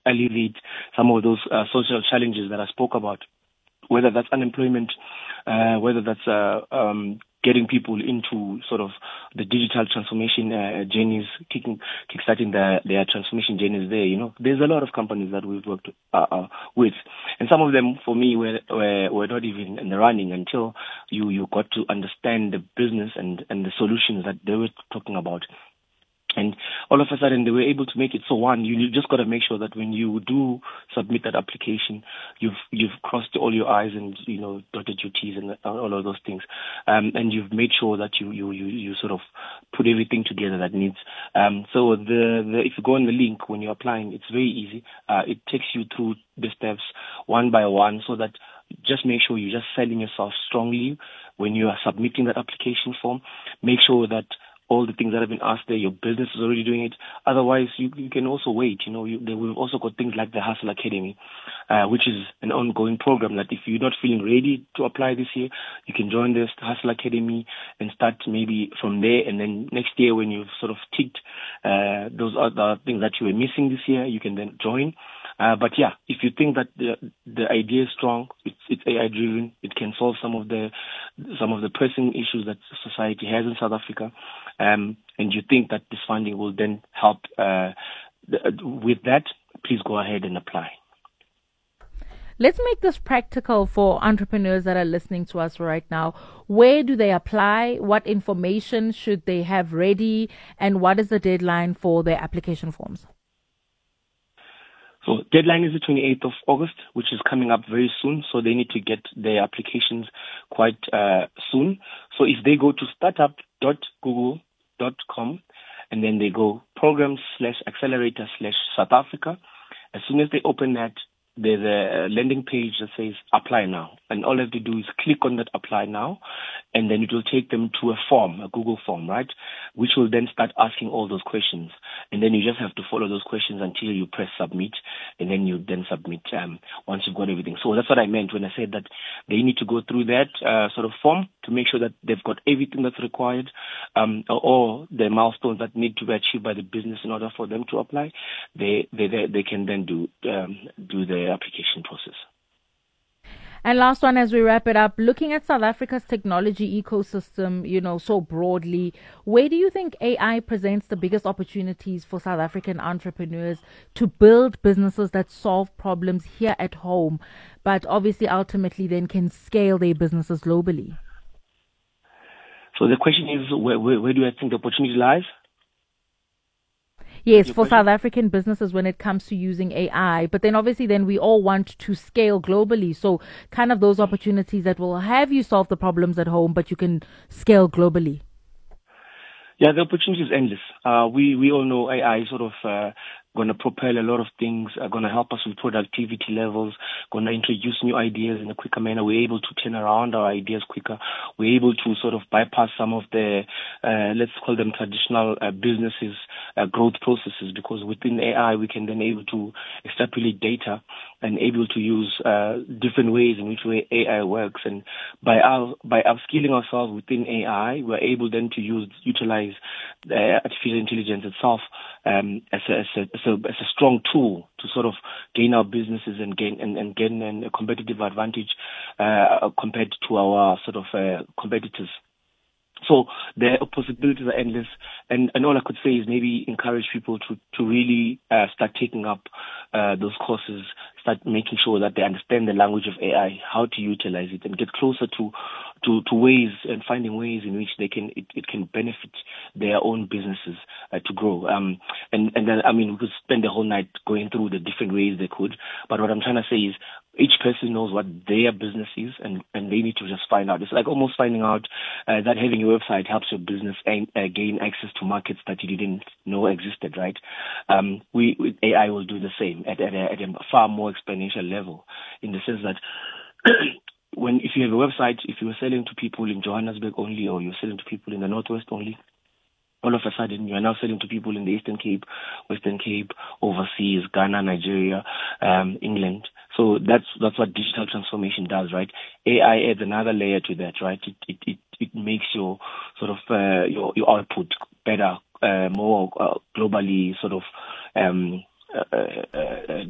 alleviate some of those social challenges that I spoke about, whether that's unemployment, whether that's getting people into sort of the digital transformation journeys, kickstarting their transformation journeys there. You know, there's a lot of companies that we've worked with, and some of them, for me, were not even in the running until you got to understand the business and the solutions that they were talking about. And all of a sudden, they were able to make it. So one, you just got to make sure that when you do submit that application, you've crossed all your I's and, you know, dotted your T's and all of those things. And you've made sure that you sort of put everything together that needs. So if you go on the link when you're applying, it's very easy. It takes you through the steps one by one, so that just make sure you're just selling yourself strongly when you are submitting that application form. Make sure that all the things that have been asked there, your business is already doing it. Otherwise, you can also wait. You know, we've also got things like the Hustle Academy, which is an ongoing program that if you're not feeling ready to apply this year, you can join this Hustle Academy and start maybe from there. And then next year, when you've sort of ticked those other things that you were missing this year, you can then join. But yeah, if you think that the idea is strong, it's AI driven, it can solve some of the pressing issues that society has in South Africa, and you think that this funding will then help with that, please go ahead and apply. Let's make this practical for entrepreneurs that are listening to us right now. Where do they apply? What information should they have ready? And what is the deadline for their application forms? So deadline is the 28th of August, which is coming up very soon. So they need to get their applications quite soon. So if they go to startup.google.com and then they go programs/accelerator/South Africa, as soon as they open that, there's a landing page that says apply now. And all they have to do is click on that apply now, and then it will take them to a form, a Google form, right? Which will then start asking all those questions. And then you just have to follow those questions until you press submit, and then you then submit once you've got everything. So that's what I meant when I said that they need to go through that sort of form to make sure that they've got everything that's required, or the milestones that need to be achieved by the business in order for them to apply. They can then do the application process. And last one, as we wrap it up, looking at South Africa's technology ecosystem, you know, so broadly, where do you think AI presents the biggest opportunities for South African entrepreneurs to build businesses that solve problems here at home, but obviously ultimately then can scale their businesses globally? So the question is, where do I think the opportunity lies? Yes, for South African businesses when it comes to using AI, but then obviously then we all want to scale globally. So kind of those opportunities that will have you solve the problems at home, but you can scale globally. Yeah, the opportunity is endless. We all know AI is sort of going to propel a lot of things, going to help us with productivity levels, going to introduce new ideas in a quicker manner. We're able to turn around our ideas quicker. We're able to sort of bypass some of the, let's call them traditional businesses, growth processes, because within AI we can then able to extrapolate data and able to use different ways in which way AI works. And by upskilling ourselves within AI, we're able then to utilize artificial intelligence itself as a strong tool to sort of gain our businesses and gain a competitive advantage compared to our sort of competitors. So the possibilities are endless, and all I could say is maybe encourage people to really start taking up those courses, start making sure that they understand the language of AI, how to utilize it, and get closer to ways and finding ways in which it can benefit their own businesses to grow. And then, I mean, we could spend the whole night going through the different ways they could, but what I'm trying to say is each person knows what their business is, and they need to just find out. It's like almost finding out that having a website helps your business gain access to markets that you didn't know existed, right? With AI will do the same at a far more exponential level, in the sense that if you have a website, if you were selling to people in Johannesburg only, or you're selling to people in the Northwest only, all of a sudden you are now selling to people in the Eastern Cape, Western Cape, overseas, Ghana, Nigeria, England. So that's what digital transformation does, right? AI adds another layer to that, right? It makes your sort of your output better, more globally sort of